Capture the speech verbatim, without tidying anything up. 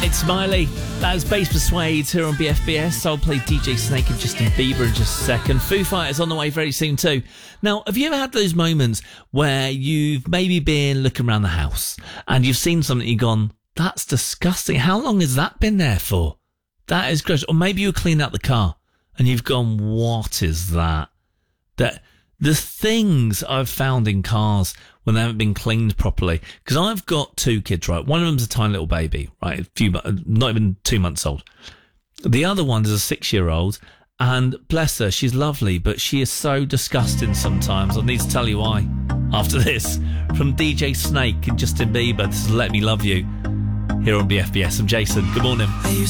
It's Smiley. That's Bass Persuade here on B F B S. I'll play D J Snake and Justin Bieber in just a second. Foo Fighters on the way very soon too. Now, have you ever had those moments where you've maybe been looking around the house and you've seen something and you've gone, that's disgusting. How long has that been there for? That is gross. Or maybe you clean out the car and you've gone, what is that? That the things I've found in cars when they haven't been cleaned properly. Because I've got two kids, right? One of them's a tiny little baby, right? A few, not even two months old. The other one is a six-year-old, and bless her, she's lovely, but she is so disgusting sometimes. I need to tell you why. After this, from D J Snake and Justin Bieber, this is Let Me Love You, here on B F B S. I'm Jason. Good morning.